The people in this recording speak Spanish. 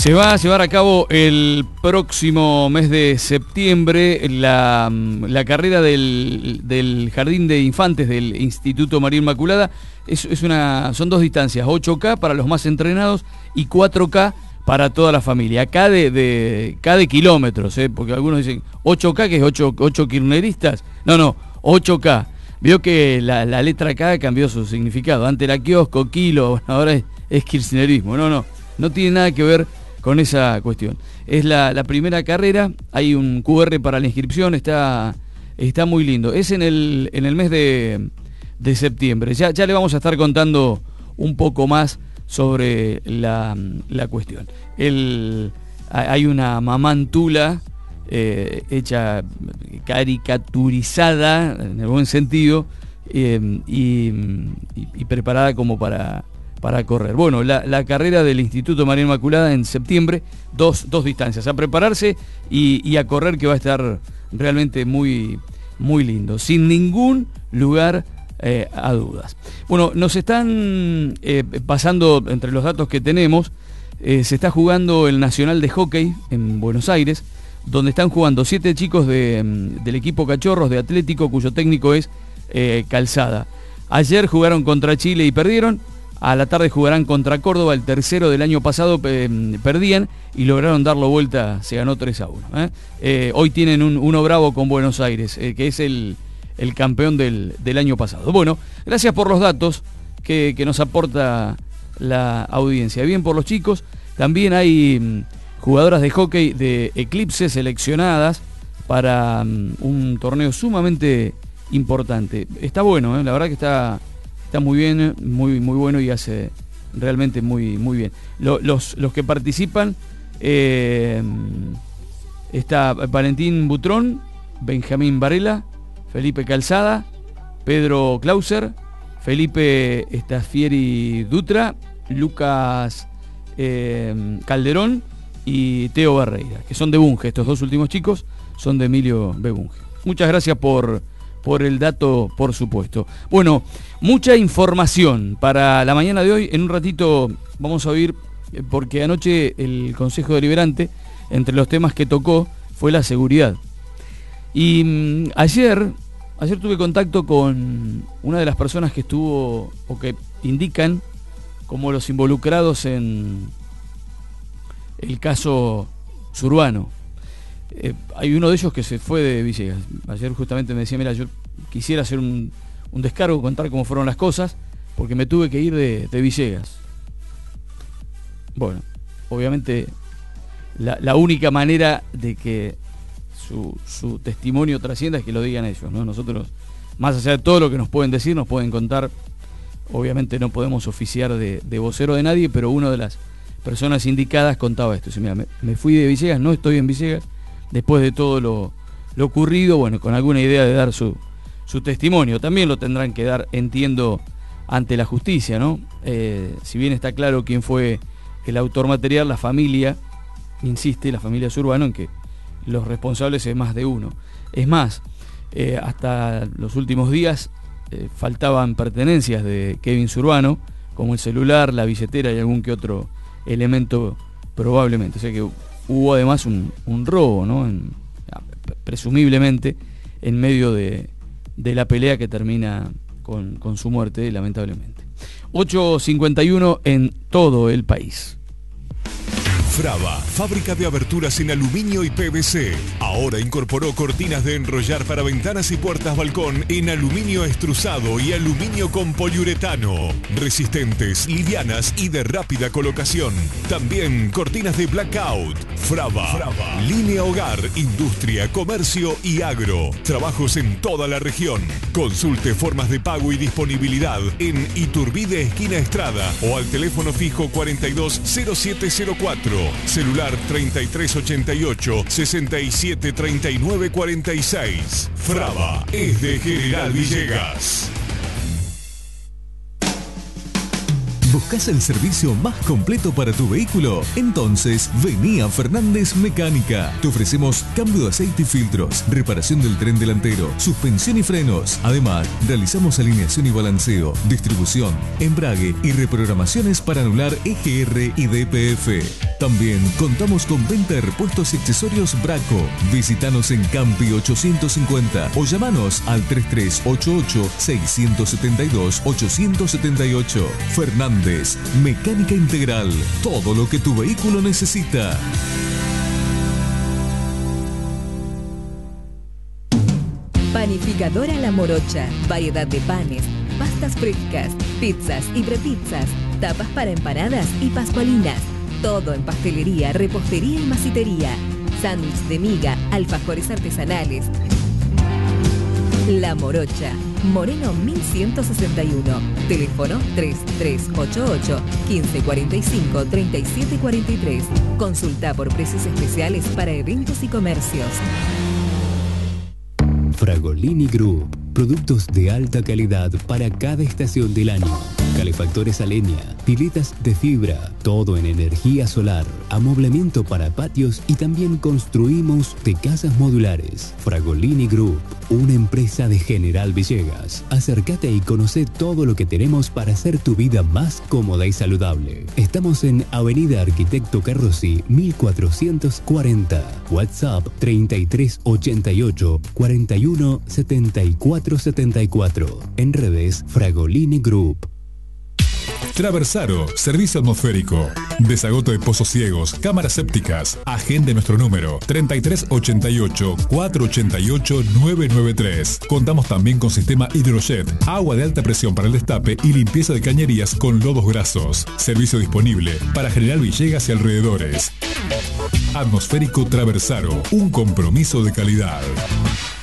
Se va a llevar a cabo el próximo mes de septiembre la carrera del Jardín de Infantes del Instituto María Inmaculada. Son dos distancias, 8K para los más entrenados y 4K para toda la familia. Acá de kilómetros, porque algunos dicen 8K, que es 8 kirchneristas. No, 8K. Vio que la letra K cambió su significado. Antes era kiosco, kilo, ahora es kirchnerismo. No tiene nada que ver con esa cuestión. Es la primera carrera, hay un QR para la inscripción, está muy lindo. Es en el mes de septiembre. Ya le vamos a estar contando un poco más sobre la cuestión. Hay una mamantula hecha caricaturizada, en el buen sentido, y preparada como para correr. Bueno, la carrera del Instituto María Inmaculada en septiembre, dos distancias, a prepararse y a correr, que va a estar realmente muy, muy lindo, sin ningún lugar a dudas. Bueno, nos están pasando, entre los datos que tenemos, se está jugando el Nacional de Hockey en Buenos Aires, donde están jugando 7 chicos del equipo Cachorros de Atlético, cuyo técnico es Calzada. Ayer jugaron contra Chile y perdieron. A la tarde jugarán contra Córdoba, el tercero del año pasado perdían y lograron darlo vuelta, se ganó 3-1. Hoy tienen uno bravo con Buenos Aires, que es el campeón del año pasado. Bueno, gracias por los datos que nos aporta la audiencia. Bien por los chicos, también hay jugadoras de hockey de Eclipse seleccionadas para un torneo sumamente importante. Está bueno, la verdad que está muy bien, muy bueno, y hace realmente muy bien. Los que participan, está Valentín Butrón, Benjamín Varela, Felipe Calzada, Pedro Clauser, Felipe Estafieri Dutra, Lucas Calderón y Teo Barreira, que son de Bunge. Estos dos últimos chicos son de Emilio B. Bunge. Muchas gracias por el dato, por supuesto. Bueno, mucha información para la mañana de hoy. En un ratito vamos a oír, porque anoche el Consejo Deliberante, entre los temas que tocó, fue la seguridad. Y ayer tuve contacto con una de las personas que estuvo, o que indican como los involucrados en el caso Zurbano. Hay uno de ellos que se fue de Villegas. Ayer justamente me decía, mira, yo quisiera hacer un descargo, contar cómo fueron las cosas, porque me tuve que ir de Villegas. Bueno, obviamente la única manera de que su testimonio trascienda es que lo digan ellos, ¿no? Nosotros, más allá de todo lo que nos pueden decir, nos pueden contar, obviamente no podemos oficiar de vocero de nadie, pero una de las personas indicadas contaba esto. Dice, mira, me fui de Villegas, no estoy en Villegas, después de todo lo ocurrido, bueno, con alguna idea de dar su testimonio. También lo tendrán que dar, entiendo, ante la justicia, ¿no? Si bien está claro quién fue el autor material, la familia insiste, la familia Zurbano, en que los responsables es más de uno. Es más, hasta los últimos días faltaban pertenencias de Kevin Zurbano, como el celular, la billetera y algún que otro elemento, probablemente. O sea que hubo además un robo, ¿no? Presumiblemente en medio de la pelea que termina con su muerte, lamentablemente. 8:51 en todo el país. Frava, fábrica de aberturas en aluminio y PVC. Ahora incorporó cortinas de enrollar para ventanas y puertas balcón en aluminio extrusado y aluminio con poliuretano. Resistentes, livianas y de rápida colocación. También cortinas de blackout. Frava. Línea hogar, industria, comercio y agro. Trabajos en toda la región. Consulte formas de pago y disponibilidad en Iturbide, esquina Estrada, o al teléfono fijo 420704. Celular 3388-673946. Frava es de General Villegas. ¿Buscas el servicio más completo para tu vehículo? Entonces, vení a Fernández Mecánica. Te ofrecemos cambio de aceite y filtros, reparación del tren delantero, suspensión y frenos. Además, realizamos alineación y balanceo, distribución, embrague y reprogramaciones para anular EGR y DPF. También contamos con venta de repuestos y accesorios Braco. Visítanos en Campi 850 o llamanos al 3388-672-878. Fernández, Mecánica Integral. Todo lo que tu vehículo necesita. Panificadora La Morocha. Variedad de panes, pastas frescas, pizzas y prepizzas, tapas para empanadas y pascualinas. Todo en pastelería, repostería y masitería. Sándwich de miga, alfajores artesanales. La Morocha. Moreno 1161. Teléfono 3388 1545 3743. Consulta por precios especiales para eventos y comercios. Fragolini Group. Productos de alta calidad para cada estación del año. Calefactores a leña, piletas de fibra, todo en energía solar, amoblamiento para patios y también construimos de casas modulares. Fragolini Group, una empresa de General Villegas. Acércate y conoce todo lo que tenemos para hacer tu vida más cómoda y saludable. Estamos en Avenida Arquitecto Carrossi, 1440. WhatsApp 3388 41 74 74. En redes Fragolini Group. Traversaro, servicio atmosférico. Desagoto de pozos ciegos, cámaras sépticas. Agende nuestro número 3388-488-993. Contamos también con sistema Hidrojet, agua de alta presión para el destape y limpieza de cañerías con lodos grasos. Servicio disponible para General Villegas y alrededores. Atmosférico Traversaro, un compromiso de calidad.